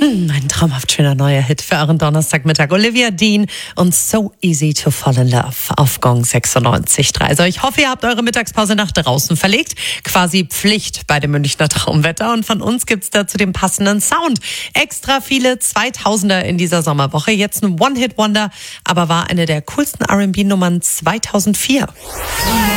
Ein traumhaft schöner neuer Hit für euren Donnerstagmittag. Olivia Dean und So Easy to Fall in Love auf Gong 96.3. Also ich hoffe, ihr habt eure Mittagspause nach draußen verlegt. Quasi Pflicht bei dem Münchner Traumwetter. Und von uns gibt's dazu den passenden Sound. Extra viele 2000er in dieser Sommerwoche. Jetzt ein One-Hit-Wonder, aber war eine der coolsten R&B-Nummern 2004.